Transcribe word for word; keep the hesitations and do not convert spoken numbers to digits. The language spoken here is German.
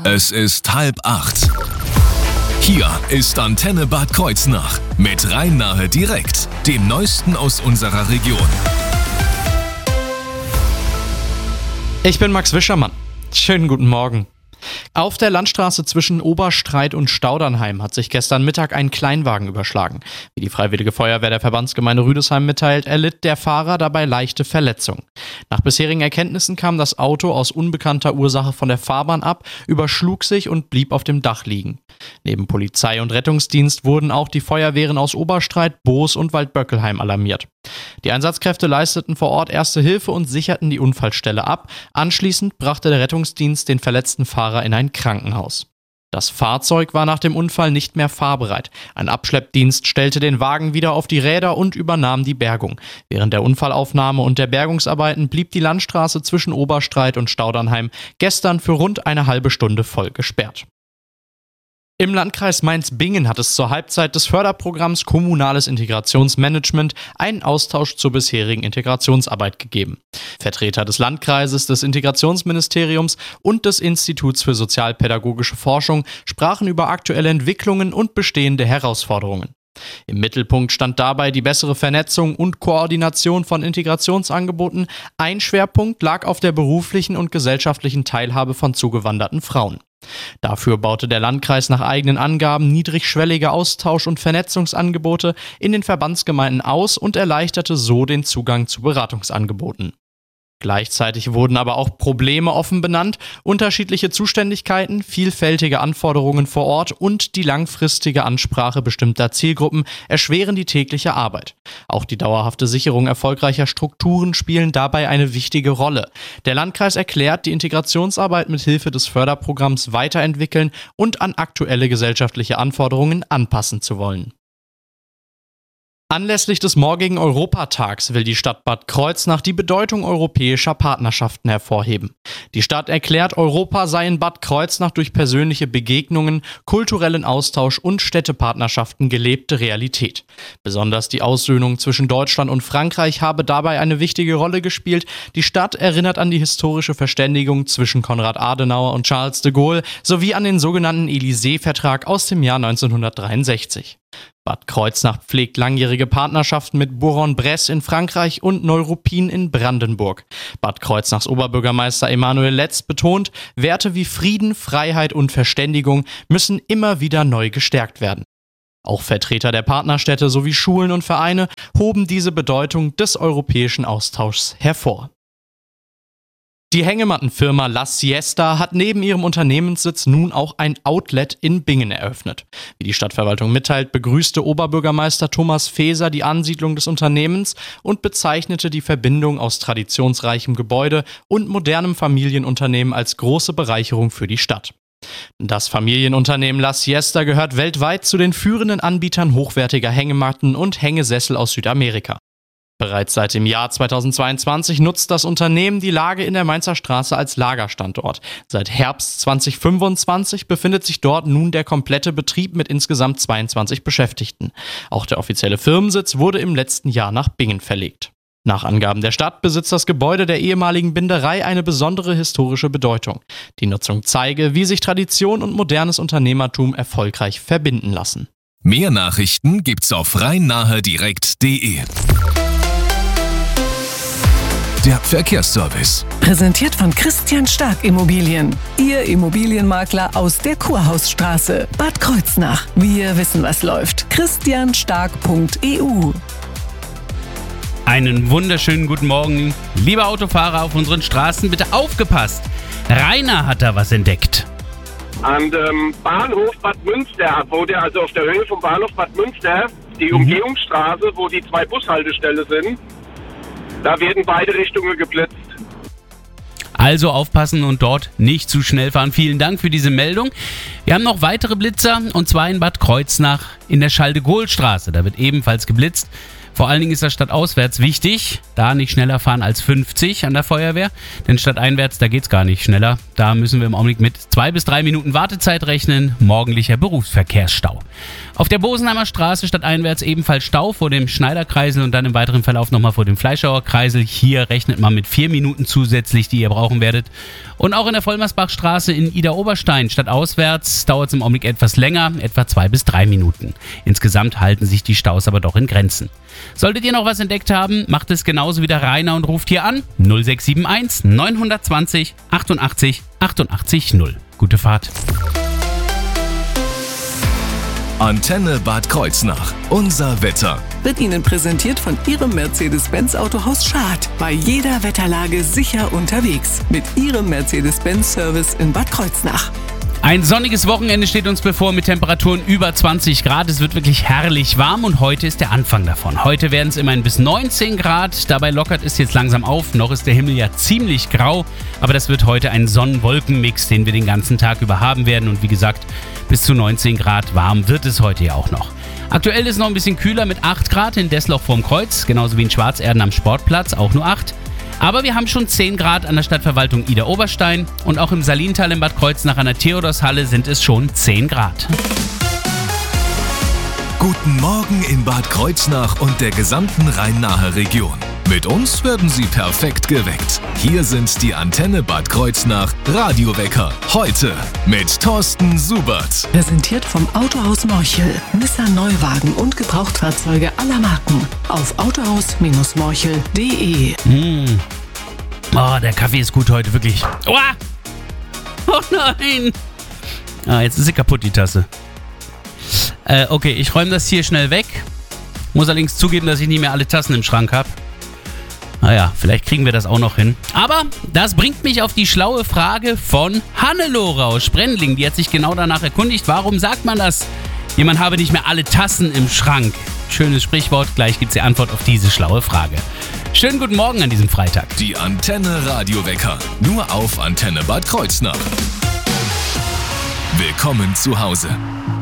Es ist halb acht. Hier ist Antenne Bad Kreuznach mit Rhein-Nahe direkt, dem Neuesten aus unserer Region. Ich bin Max Wischermann. Schönen guten Morgen. Auf der Landstraße zwischen Oberstreit und Staudernheim hat sich gestern Mittag ein Kleinwagen überschlagen. Wie die Freiwillige Feuerwehr der Verbandsgemeinde Rüdesheim mitteilt, erlitt der Fahrer dabei leichte Verletzungen. Nach bisherigen Erkenntnissen kam das Auto aus unbekannter Ursache von der Fahrbahn ab, überschlug sich und blieb auf dem Dach liegen. Neben Polizei und Rettungsdienst wurden auch die Feuerwehren aus Oberstreit, Boos und Waldböckelheim alarmiert. Die Einsatzkräfte leisteten vor Ort erste Hilfe und sicherten die Unfallstelle ab. Anschließend brachte der Rettungsdienst den verletzten Fahrer in ein Krankenhaus. Das Fahrzeug war nach dem Unfall nicht mehr fahrbereit. Ein Abschleppdienst stellte den Wagen wieder auf die Räder und übernahm die Bergung. Während der Unfallaufnahme und der Bergungsarbeiten blieb die Landstraße zwischen Oberstreit und Staudernheim gestern für rund eine halbe Stunde voll gesperrt. Im Landkreis Mainz-Bingen hat es zur Halbzeit des Förderprogramms Kommunales Integrationsmanagement einen Austausch zur bisherigen Integrationsarbeit gegeben. Vertreter des Landkreises, des Integrationsministeriums und des Instituts für sozialpädagogische Forschung sprachen über aktuelle Entwicklungen und bestehende Herausforderungen. Im Mittelpunkt stand dabei die bessere Vernetzung und Koordination von Integrationsangeboten. Ein Schwerpunkt lag auf der beruflichen und gesellschaftlichen Teilhabe von zugewanderten Frauen. Dafür baute der Landkreis nach eigenen Angaben niedrigschwellige Austausch- und Vernetzungsangebote in den Verbandsgemeinden aus und erleichterte so den Zugang zu Beratungsangeboten. Gleichzeitig wurden aber auch Probleme offen benannt, unterschiedliche Zuständigkeiten, vielfältige Anforderungen vor Ort und die langfristige Ansprache bestimmter Zielgruppen erschweren die tägliche Arbeit. Auch die dauerhafte Sicherung erfolgreicher Strukturen spielen dabei eine wichtige Rolle. Der Landkreis erklärt, die Integrationsarbeit mit Hilfe des Förderprogramms weiterentwickeln und an aktuelle gesellschaftliche Anforderungen anpassen zu wollen. Anlässlich des morgigen Europatags will die Stadt Bad Kreuznach die Bedeutung europäischer Partnerschaften hervorheben. Die Stadt erklärt, Europa sei in Bad Kreuznach durch persönliche Begegnungen, kulturellen Austausch und Städtepartnerschaften gelebte Realität. Besonders die Aussöhnung zwischen Deutschland und Frankreich habe dabei eine wichtige Rolle gespielt. Die Stadt erinnert an die historische Verständigung zwischen Konrad Adenauer und Charles de Gaulle sowie an den sogenannten Élysée-Vertrag aus dem Jahr neunzehnhundertdreiundsechzig. Bad Kreuznach pflegt langjährige Partnerschaften mit Bourg-en-Bresse in Frankreich und Neuruppin in Brandenburg. Bad Kreuznachs Oberbürgermeister Emanuel Letz betont, Werte wie Frieden, Freiheit und Verständigung müssen immer wieder neu gestärkt werden. Auch Vertreter der Partnerstädte sowie Schulen und Vereine hoben diese Bedeutung des europäischen Austauschs hervor. Die Hängemattenfirma La Siesta hat neben ihrem Unternehmenssitz nun auch ein Outlet in Bingen eröffnet. Wie die Stadtverwaltung mitteilt, begrüßte Oberbürgermeister Thomas Feser die Ansiedlung des Unternehmens und bezeichnete die Verbindung aus traditionsreichem Gebäude und modernem Familienunternehmen als große Bereicherung für die Stadt. Das Familienunternehmen La Siesta gehört weltweit zu den führenden Anbietern hochwertiger Hängematten und Hängesessel aus Südamerika. Bereits seit dem Jahr zweitausendzweiundzwanzig nutzt das Unternehmen die Lage in der Mainzer Straße als Lagerstandort. Seit Herbst zweitausendfünfundzwanzig befindet sich dort nun der komplette Betrieb mit insgesamt zweiundzwanzig Beschäftigten. Auch der offizielle Firmensitz wurde im letzten Jahr nach Bingen verlegt. Nach Angaben der Stadt besitzt das Gebäude der ehemaligen Binderei eine besondere historische Bedeutung. Die Nutzung zeige, wie sich Tradition und modernes Unternehmertum erfolgreich verbinden lassen. Mehr Nachrichten gibt's auf rhein-nahe direkt punkt de. Der Verkehrsservice. Präsentiert von Christian Stark Immobilien. Ihr Immobilienmakler aus der Kurhausstraße, Bad Kreuznach. Wir wissen, was läuft. christian stark punkt e u. Einen wunderschönen guten Morgen. Liebe Autofahrer auf unseren Straßen, bitte aufgepasst. Rainer hat da was entdeckt. An dem Bahnhof Bad Münster, wo der, also auf der Höhe vom Bahnhof Bad Münster, die Mhm. Umgehungsstraße, wo die zwei Bushaltestellen sind, da werden beide Richtungen geblitzt. Also aufpassen und dort nicht zu schnell fahren. Vielen Dank für diese Meldung. Wir haben noch weitere Blitzer und zwar in Bad Kreuznach in der Charles-de-Gaulle-Straße. Da wird ebenfalls geblitzt. Vor allen Dingen ist das stadtauswärts wichtig, da nicht schneller fahren als fünfzig an der Feuerwehr, denn stadteinwärts, da geht's gar nicht schneller. Da müssen wir im Augenblick mit zwei bis drei Minuten Wartezeit rechnen, morgendlicher Berufsverkehrsstau. Auf der Bosenheimer Straße stadteinwärts ebenfalls Stau vor dem Schneiderkreisel und dann im weiteren Verlauf nochmal vor dem Fleischhauer Kreisel. Hier rechnet man mit vier Minuten zusätzlich, die ihr brauchen werdet. Und auch in der Vollmersbachstraße in Idar-Oberstein stadtauswärts dauert es im Augenblick etwas länger, etwa zwei bis drei Minuten. Insgesamt halten sich die Staus aber doch in Grenzen. Solltet ihr noch was entdeckt haben, macht es genauso wie der Rainer und ruft hier an null sechs sieben eins neun zwei null achtundachtzig achtundachtzig null. Gute Fahrt. Antenne Bad Kreuznach. Unser Wetter. Wird Ihnen präsentiert von Ihrem Mercedes-Benz Autohaus Schad. Bei jeder Wetterlage sicher unterwegs. Mit Ihrem Mercedes-Benz-Service in Bad Kreuznach. Ein sonniges Wochenende steht uns bevor mit Temperaturen über zwanzig Grad. Es wird wirklich herrlich warm und heute ist der Anfang davon. Heute werden es immerhin bis neunzehn Grad. Dabei lockert es jetzt langsam auf. Noch ist der Himmel ja ziemlich grau. Aber das wird heute ein Sonnen-Wolken-Mix, den wir den ganzen Tag über haben werden. Und wie gesagt, bis zu neunzehn Grad warm wird es heute ja auch noch. Aktuell ist es noch ein bisschen kühler mit acht Grad in Dessloch vorm Kreuz. Genauso wie in Schwarzerden am Sportplatz, auch nur acht. Aber wir haben schon zehn Grad an der Stadtverwaltung Idar-Oberstein und auch im Salintal in Bad Kreuznach an der Theodorshalle sind es schon zehn Grad. Guten Morgen in Bad Kreuznach und der gesamten Rhein-Nahe Region. Mit uns werden Sie perfekt geweckt. Hier sind die Antenne Bad Kreuznach Radiowecker. Heute mit Thorsten Subert. Präsentiert vom Autohaus Morchel. Nissan Neuwagen und Gebrauchtfahrzeuge aller Marken. Auf autohaus Morchel punkt de. Mmh. Oh, der Kaffee ist gut heute, wirklich. Oh, oh nein! Ah, jetzt ist sie kaputt, die Tasse. Äh, okay, ich räume das hier schnell weg. Muss allerdings zugeben, dass ich nicht mehr alle Tassen im Schrank habe. Naja, vielleicht kriegen wir das auch noch hin. Aber das bringt mich auf die schlaue Frage von Hannelore aus Sprendling. Die hat sich genau danach erkundigt, warum sagt man das? Jemand habe nicht mehr alle Tassen im Schrank. Schönes Sprichwort, gleich gibt es die Antwort auf diese schlaue Frage. Schönen guten Morgen an diesem Freitag. Die Antenne Radiowecker. Nur auf Antenne Bad Kreuznach. Willkommen zu Hause.